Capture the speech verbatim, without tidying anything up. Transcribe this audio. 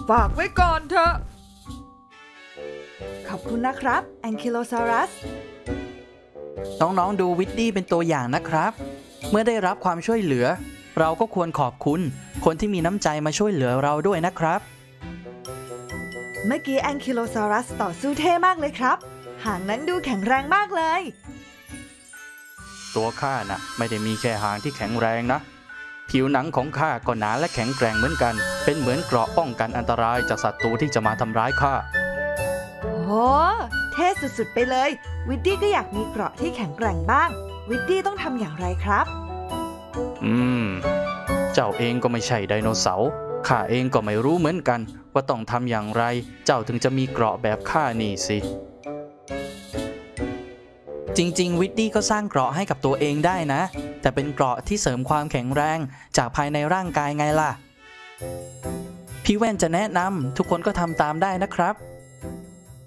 ฝากไว้ก่อนเถอะขอบคุณนะครับแองคิโลซอรัสน้องๆดูวิดดี้เป็นตัวอย่างนะครับเมื่อได้รับความช่วยเหลือเราก็ควรขอบคุณคนที่มีน้ำใจมาช่วยเหลือเราด้วยนะครับเมื่อกี้แองคิโลซอรัสต่อสู้เท่มากเลยครับหางนั้นดูแข็งแรงมากเลยตัวข้าน่ะไม่ได้มีแค่หางที่แข็งแรงนะผิวหนังของข้าก็หนาและแข็งแกร่งเหมือนกันเป็นเหมือนเกราะป้องกันอันตรายจากศัตรูที่จะมาทำร้ายข้าโอ้เท่สุดๆไปเลยวิดดี้ก็อยากมีเกราะที่แข็งแกร่งบ้างวิดดี้ต้องทำอย่างไรครับอืมเจ้าเองก็ไม่ใช่ไดโนเสาร์ข้าเองก็ไม่รู้เหมือนกันว่าต้องทำอย่างไรเจ้าถึงจะมีเกราะแบบข้านี่สิจริงๆวิดดี้ก็สร้างเกราะให้กับตัวเองได้นะแต่เป็นเกราะที่เสริมความแข็งแรงจากภายในร่างกายไงล่ะพี่แว่นจะแนะนำทุกคนก็ทำตามได้นะครับ